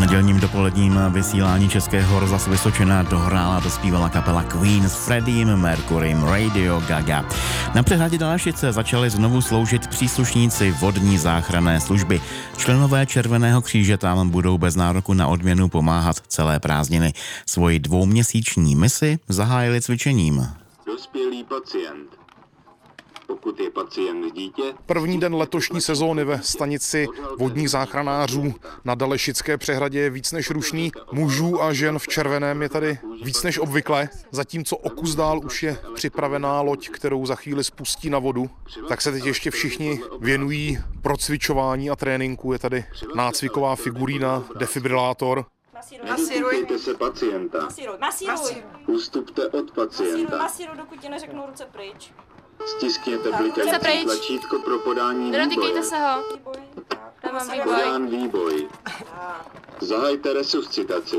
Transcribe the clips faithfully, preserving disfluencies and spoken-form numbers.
nedělním dopoledním vysílání Českého rozhlasu Vysočina dohrála, dospívala kapela Queen s Freddiem Mercurym Radio Gaga. Na přehradě Dalešice začali znovu sloužit příslušníci vodní záchranné služby. Členové Červeného kříže tam budou bez nároku na odměnu pomáhat celé prázdniny. Svoji dvouměsíční misi zahájili cvičením. Dospělý pacient. Pokud je pacient dítě... První den letošní sezóny ve stanici vodních záchranářů na Dalešické přehradě je víc než rušný. Mužů a žen v červeném je tady víc než obvykle. Zatímco o kus dál už je připravená loď, kterou za chvíli spustí na vodu, tak se teď ještě všichni věnují procvičování a tréninku. Je tady nácviková figurína, defibrilátor. Nedotýkejte se pacienta. Masíruj, masíruj. Ustupte od pacienta. Masíruj, masíruj, dokud ti neřeknu ruce pryč. Stiskněte blikající tlačítko pro podání výboje. Nedotýkejte se ho. Výboj. Nemám výboj. Podán výboj. Zahajte resuscitaci.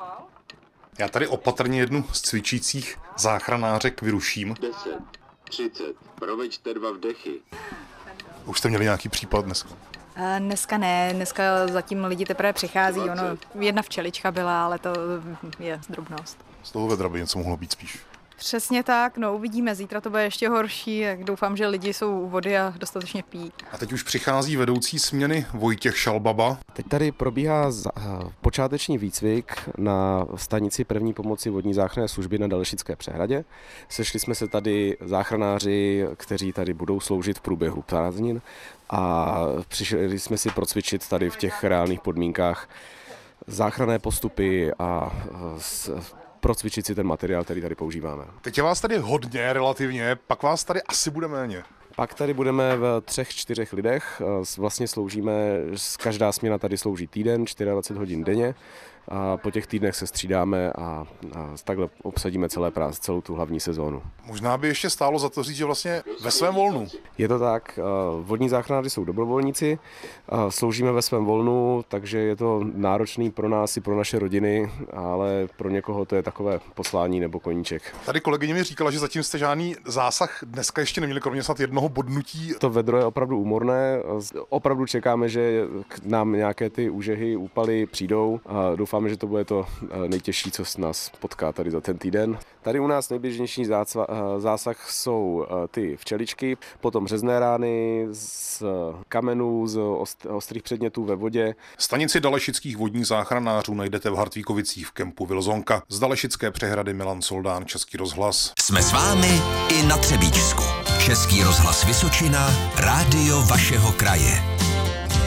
Já tady opatrně jednu z cvičících záchranářek vyruším. deset, třicet, proveďte dva vdechy. Už jste měli nějaký případ dneska? Dneska ne, dneska zatím lidi teprve přichází, ono, jedna včelička byla, ale to je drobnost. Z toho vedra by něco mohlo být spíš. Přesně tak, no uvidíme, zítra to bude ještě horší, tak doufám, že lidi jsou u vody a dostatečně pijí. A teď už přichází vedoucí směny Vojtěch Šalbaba. Teď tady probíhá počáteční výcvik na stanici první pomoci vodní záchranné služby na Dalešické přehradě. Sešli jsme se tady záchranáři, kteří tady budou sloužit v průběhu prázdnin a přišli jsme si procvičit tady v těch reálných podmínkách záchranné postupy a procvičit si ten materiál, který tady používáme. Teď je vás tady hodně relativně, pak vás tady asi bude méně. Pak tady budeme v třech, čtyřech lidech, vlastně sloužíme, každá směna tady slouží týden, dvacet čtyři hodin denně. A po těch týdnech se střídáme a, a takhle obsadíme celé prázdniny, celou tu hlavní sezónu. Možná by ještě stálo za to říct, že vlastně ve svém volnu. Je to tak, vodní záchranáři jsou dobrovolníci, sloužíme ve svém volnu, takže je to náročný pro nás i pro naše rodiny, ale pro někoho to je takové poslání nebo koníček. Tady kolegyně mi říkala, že zatím jste žádný zásah dneska ještě neměli, kromě snad jednoho bodnutí. To vedro je opravdu úmorné, opravdu čekáme, že k nám nějaké ty úžehy, úpaly přijdou a doufáme, že to bude to nejtěžší, co s nás potká tady za ten týden. Tady u nás nejběžnější zásah jsou ty včeličky, potom řezné rány z kamenů, z ostrých předmětů ve vodě. Stanici Dalešických vodních záchranářů najdete v Hartvíkovicích v kempu Vilzonka. Z Dalešické přehrady Milan Soldán, Český rozhlas. Jsme s vámi i na Třebíčsku. Český rozhlas Vysočina, rádio vašeho kraje.